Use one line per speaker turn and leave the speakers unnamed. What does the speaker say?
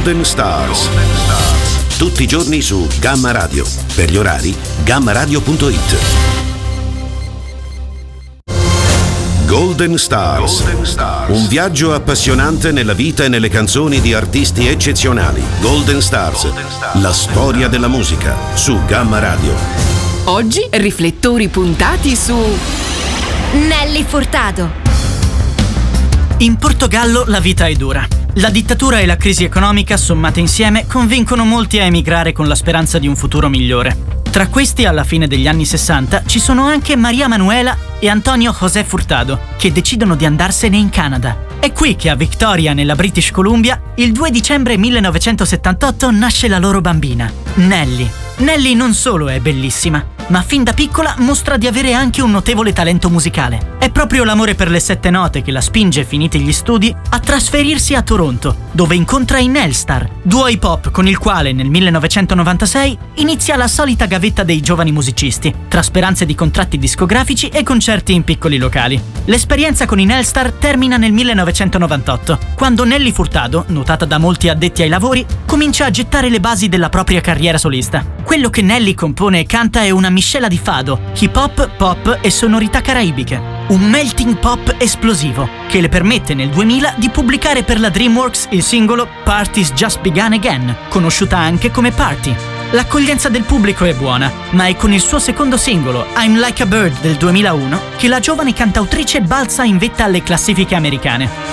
Golden Stars. Tutti i giorni su Gamma Radio. Per gli orari, gammaradio.it. Golden Stars. Un viaggio appassionante nella vita e nelle canzoni di artisti eccezionali. Golden Stars. La storia della musica su Gamma Radio.
Oggi riflettori puntati su
Nelly Furtado.
In Portogallo la vita è dura. La dittatura e la crisi economica, sommate insieme, convincono molti a emigrare con la speranza di un futuro migliore. Tra questi, alla fine degli anni 60, ci sono anche Maria Manuela e Antonio José Furtado, che decidono di andarsene in Canada. È qui che a Victoria, nella British Columbia, il 2 dicembre 1978 nasce la loro bambina, Nelly. Nelly non solo è bellissima, ma fin da piccola mostra di avere anche un notevole talento musicale. È proprio l'amore per le 7 note che la spinge, finiti gli studi, a trasferirsi a Toronto, dove incontra i Nelstar, duo hip hop con il quale nel 1996 inizia la solita gavetta dei giovani musicisti, tra speranze di contratti discografici e concerti in piccoli locali. L'esperienza con i Nelstar termina nel 1998, quando Nelly Furtado, notata da molti addetti ai lavori, comincia a gettare le basi della propria carriera solista. Quello che Nelly compone e canta è una miscela di fado, hip hop, pop e sonorità caraibiche. Un melting pop esplosivo che le permette nel 2000 di pubblicare per la DreamWorks il singolo Party's Just Begun Again, conosciuta anche come Party. L'accoglienza del pubblico è buona, ma è con il suo secondo singolo, I'm Like a Bird del 2001, che la giovane cantautrice balza in vetta alle classifiche americane.